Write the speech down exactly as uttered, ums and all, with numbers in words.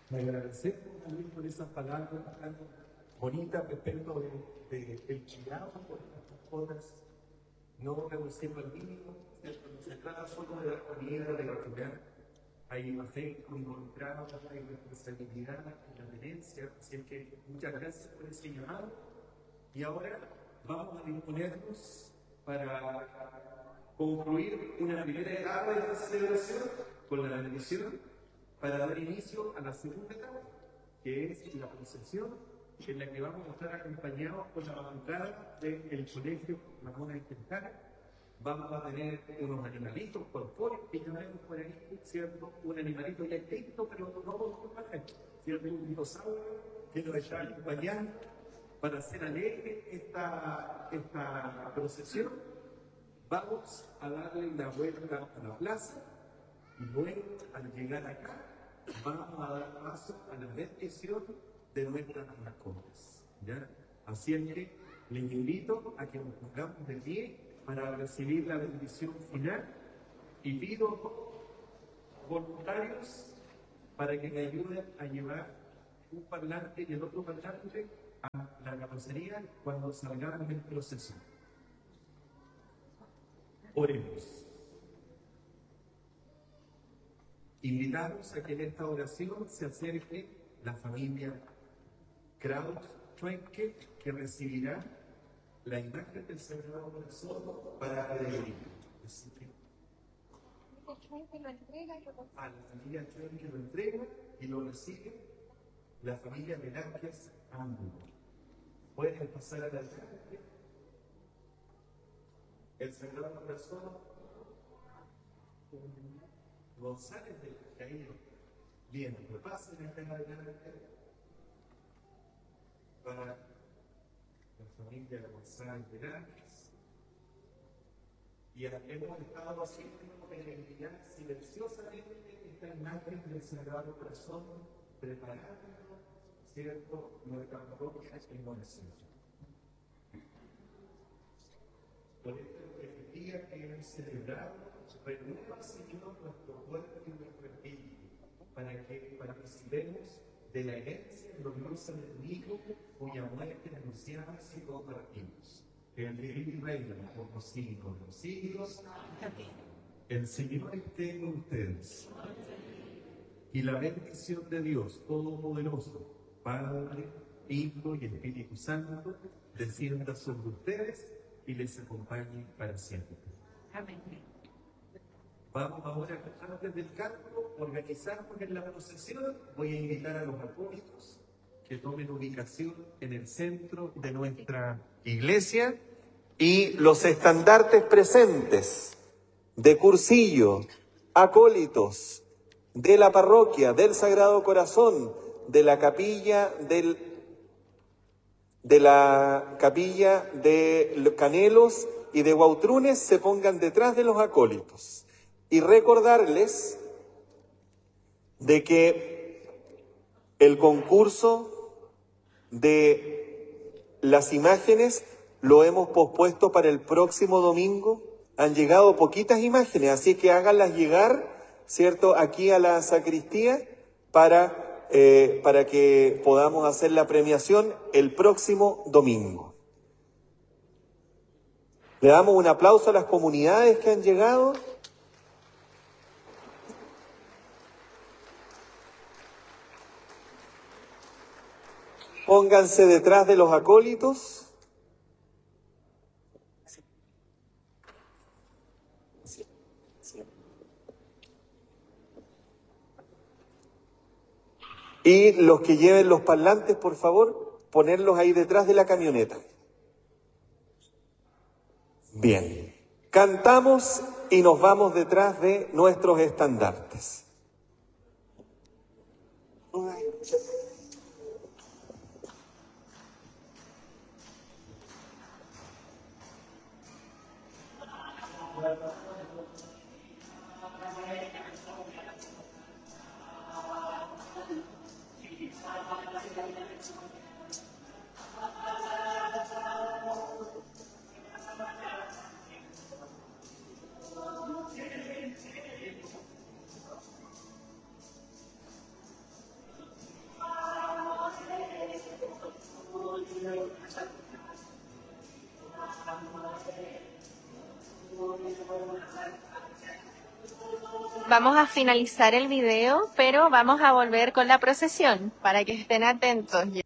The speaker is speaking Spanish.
Me agradecemos también por esas palabras tan bonitas respecto de, de, del cuidado por estas mascotas, no reduciendo el mínimo, ¿cierto? No se trata solo de la comida, de la cuidar, hay afecto involucrado, hay responsabilidad, hay la tenencia, así es que muchas gracias por ese llamado. Y ahora vamos a disponernos para concluir una primera etapa de esta celebración con la bendición para dar inicio a la segunda etapa, que es la procesión, en la que vamos a estar acompañados por la bancada del colegio Ramón Aitentara. Vamos a tener unos animalitos corpóreos que llamemos por ahí, ¿cierto? Un animalito ya extinto, pero no por más gente, ¿cierto? Un dinosaurio que nos está acompañando para hacer alegre esta, esta procesión. Vamos a darle la vuelta a la plaza y luego, al llegar acá, vamos a dar paso a la bendición de nuestras mascotas, ¿ya? Así es que les invito a que nos pongamos de pie para recibir la bendición final y pido voluntarios para que me ayuden a llevar un parlante y el otro parlante a la carrocería cuando salgamos del proceso. Oremos. Invitamos a que en esta oración se acerque la familia Kraus Schwenke, que recibirá la imagen del Sagrado Corazón para peregrinar. Así que a la familia Schwenke lo entrega y lo recibe la familia Velázquez Ángulo. Pueden pasar a la frente. El Sagrado Corazón González del Caído. Bien, repasen el tema de la para la familia González Velázquez. Y hemos estado haciendo peregrinar silenciosamente esta imagen del Sagrado Corazón, preparando, ¿cierto?, nuestra parroquia en oración. Por esto, el día que hemos celebrado, renueva, Señor, nuestro cuerpo y nuestro espíritu, para que participemos de la herencia gloriosa de tu Hijo, cuya muerte anunciamos y compartimos. El vive y reina por los siglos de los siglos. El Señor esté con ustedes. Y la bendición de Dios Todopoderoso, Padre, Hijo y Espíritu Santo, descienda sobre ustedes y les acompañe para siempre. Amén. Vamos ahora, antes del canto, organizarnos en la procesión. Voy a invitar a los acólitos que tomen ubicación en el centro de nuestra iglesia, y los estandartes presentes de cursillo, acólitos de la parroquia del Sagrado Corazón, de la capilla del, de la capilla de Canelos y de Guautrunes, se pongan detrás de los acólitos. Y recordarles de que el concurso de las imágenes lo hemos pospuesto para el próximo domingo. Han llegado poquitas imágenes, así que háganlas llegar, ¿cierto?, aquí a la sacristía para, eh, para que podamos hacer la premiación el próximo domingo. Le damos un aplauso a las comunidades que han llegado. Pónganse detrás de los acólitos. Y los que lleven los parlantes, por favor, ponerlos ahí detrás de la camioneta. Bien. Cantamos y nos vamos detrás de nuestros estandartes. vamos a finalizar el video, pero vamos a volver con la procesión para que estén atentos.